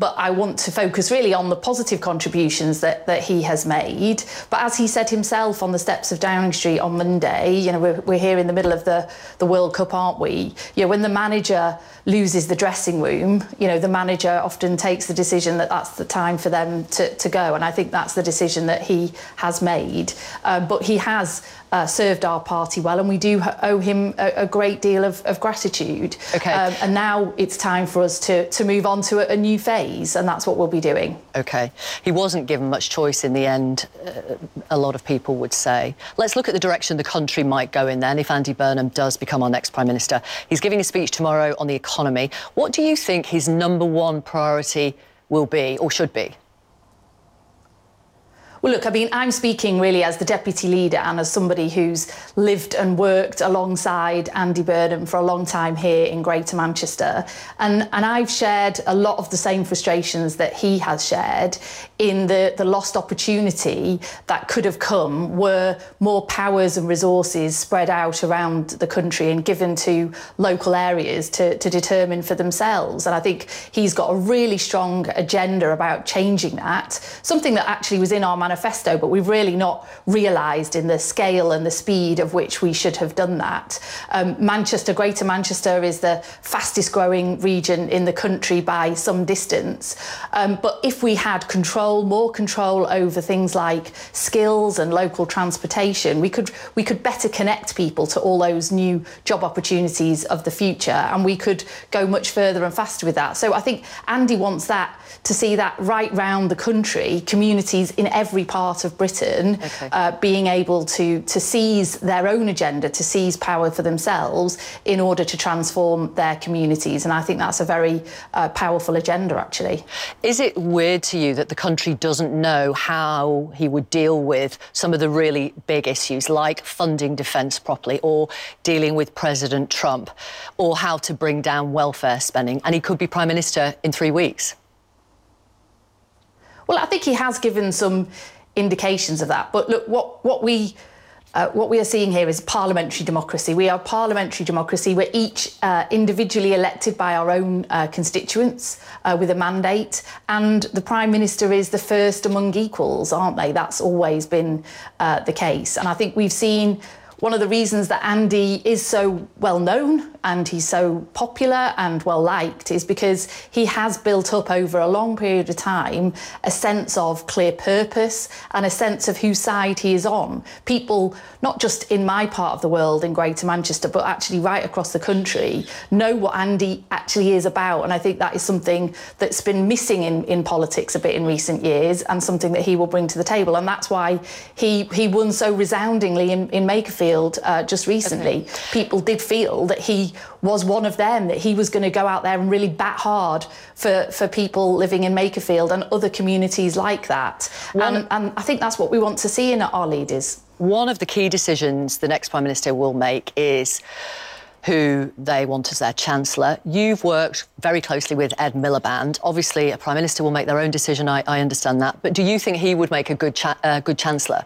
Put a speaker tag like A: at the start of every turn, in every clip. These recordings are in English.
A: but I want to focus really on the positive contributions that he has made. But as he said himself on the steps of Downing Street on Monday, you know, we're here in the middle of the World Cup, aren't we? You know, when the manager loses the dressing room, you know, the manager often takes the decision that that's the time for them to go. And I think that's the decision that he has made. But he has served our party well, and we do owe him a great deal of gratitude.
B: OK.
A: And now it's time for us to move on to a new phase, and that's what we'll be doing. OK.
B: He wasn't given much choice in the end, a lot of people would say. Let's look at the direction the country might go in then if Andy Burnham does become our next Prime Minister. He's giving a speech tomorrow on the economy. What do you think his #1 priority will be, or should be?
A: Well, look, I mean, I'm speaking really as the deputy leader and as somebody who's lived and worked alongside Andy Burnham for a long time here in Greater Manchester. And I've shared a lot of the same frustrations that he has shared in the lost opportunity that could have come were more powers and resources spread out around the country and given to local areas to determine for themselves. And I think he's got a really strong agenda about changing that, something that actually was in our manifesto, but we've really not realised in the scale and the speed of which we should have done that. Manchester, Greater Manchester, is the fastest growing region in the country by some distance. But if we had more control over things like skills and local transportation, we could better connect people to all those new job opportunities of the future, and we could go much further and faster with that. So I think Andy wants that, to see that right round the country, communities in every part of Britain being able to seize their own agenda, to seize power for themselves in order to transform their communities. And I think that's a very powerful agenda, actually.
B: Is it weird to you that the country doesn't know how he would deal with some of the really big issues, like funding defence properly, or dealing with President Trump, or how to bring down welfare spending, and he could be Prime Minister in 3 weeks?
A: Well, I think he has given some indications of that. But look, what we are seeing here is parliamentary democracy. We are parliamentary democracy. We're each individually elected by our own constituents with a mandate. And the Prime Minister is the first among equals, aren't they? That's always been the case. And I think we've seen one of the reasons that Andy is so well known and he's so popular and well liked is because he has built up over a long period of time a sense of clear purpose and a sense of whose side he is on. People, not just in my part of the world in Greater Manchester, but actually right across the country, know what Andy actually is about. And I think that is something that's been missing in politics a bit in recent years, and something that he will bring to the table. And that's why he won so resoundingly in Makerfield just recently. People did feel that he was one of them, that he was going to go out there and really bat hard for people living in Makerfield and other communities like that. And I think that's what we want to see in our leaders.
B: One of the key decisions the next Prime Minister will make is who they want as their Chancellor. You've worked very closely with Ed Miliband. Obviously, a Prime Minister will make their own decision, I understand that. But do you think he would make a good Chancellor?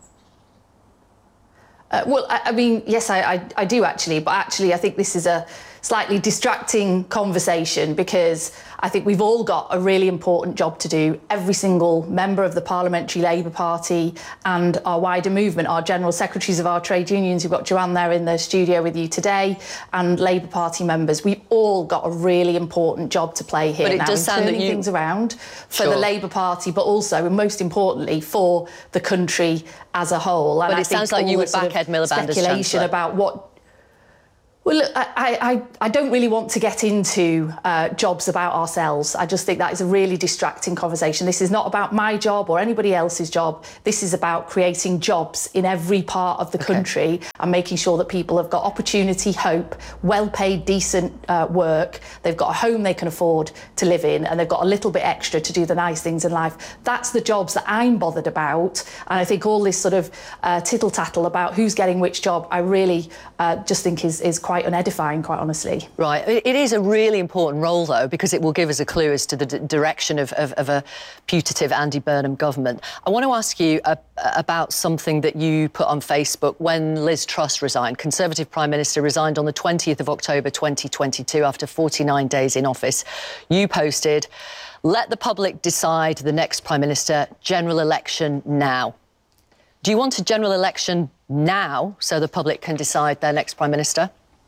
A: Well, I mean, yes, I do actually, but actually I think this is a slightly distracting conversation because I think we've all got a really important job to do. Every single member of the Parliamentary Labour Party and our wider movement, our general secretaries of our trade unions, we've got Joanne there in the studio with you today, and Labour Party members, we've all got a really important job to play here.
B: But it does sound that you...
A: things around for the Labour Party, but also, and most importantly, for the country as a whole. And
B: but it sounds like you would back Ed Miliband as Chancellor.
A: About what... Well, look, I don't really want to get into jobs about ourselves. I just think that is a really distracting conversation. This is not about my job or anybody else's job. This is about creating jobs in every part of the country and making sure that people have got opportunity, hope, well-paid, decent work. They've got a home they can afford to live in, and they've got a little bit extra to do the nice things in life. That's the jobs that I'm bothered about. And I think all this sort of tittle-tattle about who's getting which job, I really just think is quite unedifying, quite honestly.
B: Right. It is a really important role, though, because it will give us a clue as to the direction of a putative Andy Burnham government. I want to ask you about something that you put on Facebook when Liz Truss resigned. Conservative Prime Minister resigned on the 20th of October 2022 after 49 days in office. You posted, Let the public decide the next Prime Minister, general election now. Do you want a general election now so the public can decide their next Prime Minister?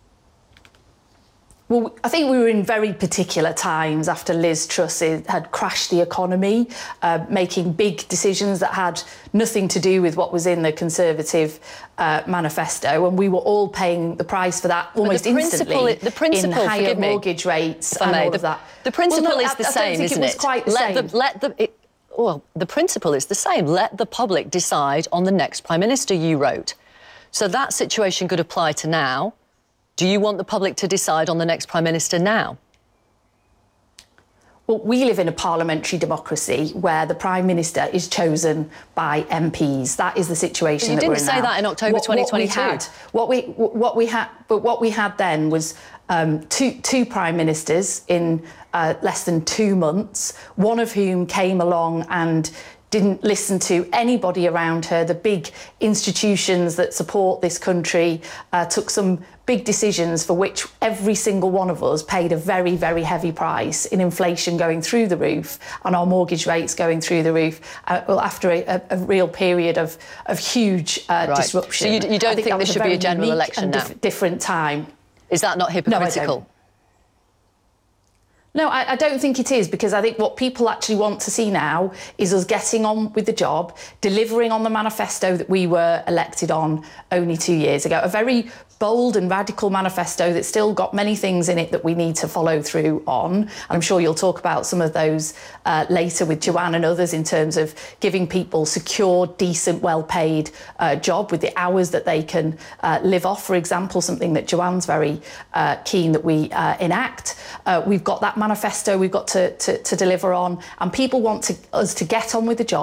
A: Well, I think we were in very particular times after Liz Truss had crashed the economy, making big decisions that had nothing to do with what was in the Conservative manifesto, and we were all paying the price for that almost instantly in higher mortgage rates and all of that.
B: The principle is the same, isn't it?
A: Quite the same.
B: Well, the principle is the same. Let the public decide on the next Prime Minister, you wrote. So that situation could apply to now. Do you want the public to decide on the next Prime Minister now?
A: Well, we live in a parliamentary democracy where the Prime Minister is chosen by MPs. That is the situation that we're in now.
B: You didn't say that in October 2022.
A: What we had then was two Prime Ministers in less than 2 months, one of whom came along and didn't listen to anybody around her. The big institutions that support this country took some big decisions for which every single one of us paid a very, very heavy price in inflation going through the roof and our mortgage rates going through the roof after a real period of huge disruption.
B: So you don't think there should be a general election now?
A: Different time.
B: Is that not hypocritical?
A: No, No, I don't think it is, because I think what people actually want to see now is us getting on with the job, delivering on the manifesto that we were elected on only 2 years ago. A very bold and radical manifesto that's still got many things in it that we need to follow through on. I'm sure you'll talk about some of those later with Joanne and others in terms of giving people secure, decent, well-paid job with the hours that they can live off, for example, something that Joanne's very keen that we enact. We've got that manifesto we've got to deliver on, and people want us to get on with the job.